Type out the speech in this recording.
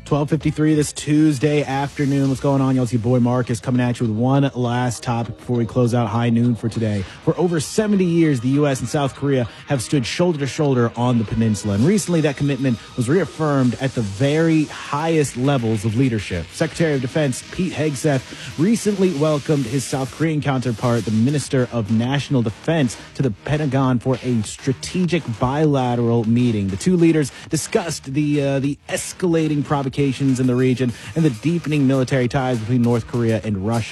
12:53 this Tuesday afternoon. What's going on, y'all? It's your boy Marcus coming at you with one last topic before we close out high noon for today. For over 70 years, the U.S. and South Korea have stood shoulder to shoulder on the peninsula. And recently, that commitment was reaffirmed at the very highest levels of leadership. Secretary of Defense Pete Hegseth recently welcomed his South Korean counterpart, the Minister of National Defense, to the Pentagon for a strategic bilateral meeting. The two leaders discussed the escalating provocations in the region and the deepening military ties between North Korea and Russia.